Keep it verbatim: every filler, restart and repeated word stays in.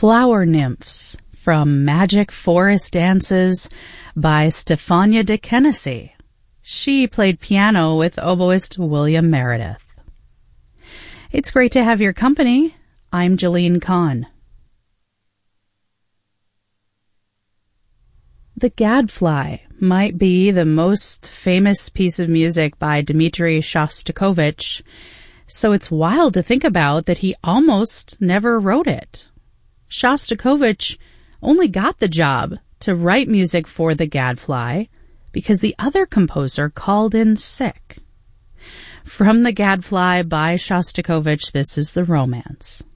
Flower Nymphs from Magic Forest Dances by Stefania de Kennedy. She played piano with oboist William Meredith. It's great to have your company. I'm Jalene Kahn. The Gadfly might be the most famous piece of music by Dmitri Shostakovich, so it's wild to think about that he almost never wrote it. Shostakovich only got the job to write music for The Gadfly because the other composer called in sick. From The Gadfly by Shostakovich, this is The Romance.